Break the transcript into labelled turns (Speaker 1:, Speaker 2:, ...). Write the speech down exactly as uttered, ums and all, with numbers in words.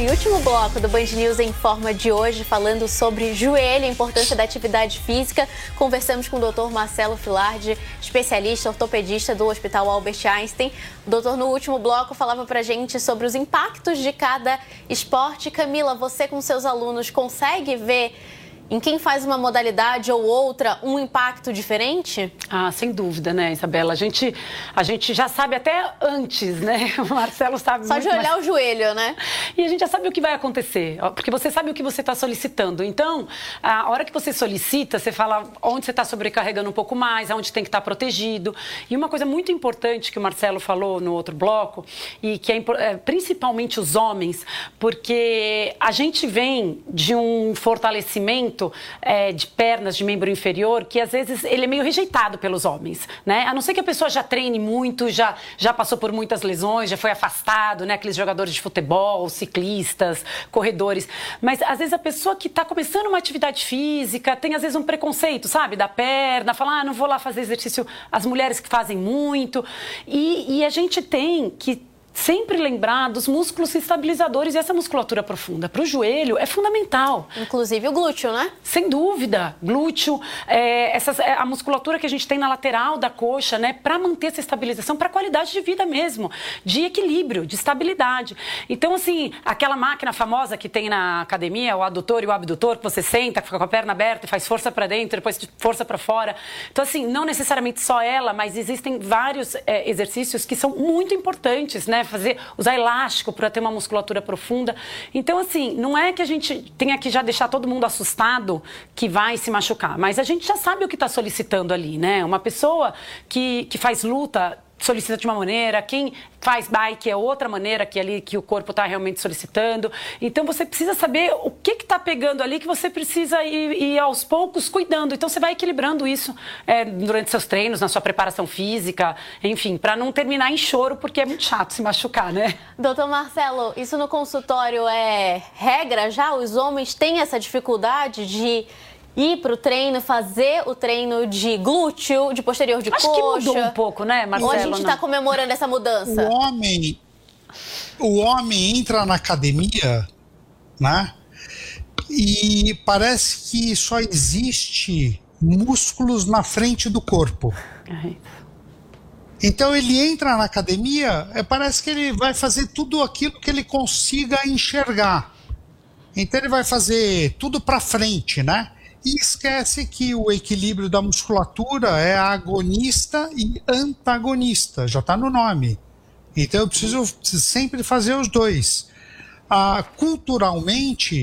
Speaker 1: último bloco do Band News em Forma de hoje, falando sobre joelho, a importância da atividade física. Conversamos com o doutor Marcelo Filardi, especialista ortopedista do Hospital Albert Einstein. O doutor, no último bloco, falava pra gente sobre os impactos de cada esporte. Camila, você com seus alunos consegue ver em quem faz uma modalidade ou outra um impacto diferente?
Speaker 2: Ah, sem dúvida, né, Isabela? A gente, a gente já sabe até antes, né? O Marcelo sabe
Speaker 1: Só
Speaker 2: muito
Speaker 1: de olhar
Speaker 2: mais.
Speaker 1: o joelho, né?
Speaker 2: E a gente já sabe o que vai acontecer, porque você sabe o que você está solicitando. Então, a hora que você solicita, você fala onde você está sobrecarregando um pouco mais, aonde tem que estar protegido. E uma coisa muito importante que o Marcelo falou no outro bloco, e que é, é principalmente os homens, porque a gente vem de um fortalecimento É, de pernas, de membro inferior, que às vezes ele é meio rejeitado pelos homens, né? A não ser que a pessoa já treine muito, já, já passou por muitas lesões, já foi afastado, né? Aqueles jogadores de futebol, ciclistas, corredores. Mas às vezes a pessoa que está começando uma atividade física tem às vezes um preconceito, sabe? Da perna, fala, ah, não vou lá fazer exercício. As mulheres que fazem muito. E, e a gente tem que sempre lembrar dos músculos estabilizadores e essa musculatura profunda. Para o joelho é fundamental.
Speaker 1: Inclusive o glúteo, né?
Speaker 2: Sem dúvida. Glúteo, é, essa, é a musculatura que a gente tem na lateral da coxa, né? Para manter essa estabilização, para qualidade de vida mesmo, de equilíbrio, de estabilidade. Então, assim, aquela máquina famosa que tem na academia, o adutor e o abdutor, que você senta, fica com a perna aberta e faz força para dentro, depois força para fora. Então, assim, não necessariamente só ela, mas existem vários é, exercícios que são muito importantes, né? Fazer, usar elástico para ter uma musculatura profunda. Então, assim, não é que a gente tenha que já deixar todo mundo assustado que vai se machucar, mas a gente já sabe o que está solicitando ali, né? Uma pessoa que, que faz luta solicita de uma maneira, quem faz bike é outra maneira que ali que o corpo está realmente solicitando. Então você precisa saber o que está pegando ali, que você precisa ir, ir aos poucos cuidando. Então você vai equilibrando isso é, durante seus treinos, na sua preparação física, enfim, para não terminar em choro, porque é muito chato se machucar, né?
Speaker 1: Doutor Marcelo, isso no consultório é regra já? Os homens têm essa dificuldade de ir para o treino, fazer o treino de glúteo, de posterior de
Speaker 2: Acho
Speaker 1: coxa?
Speaker 2: Acho que mudou um pouco, né, Marcelo?
Speaker 1: Ou a gente está comemorando essa mudança?
Speaker 3: O homem, o homem entra na academia, né? E parece que só existe músculos na frente do corpo. Então ele entra na academia, parece que ele vai fazer tudo aquilo que ele consiga enxergar. Então ele vai fazer tudo para frente, né? E esquece que o equilíbrio da musculatura é agonista e antagonista, já está no nome. Então eu preciso sempre fazer os dois. Ah, culturalmente,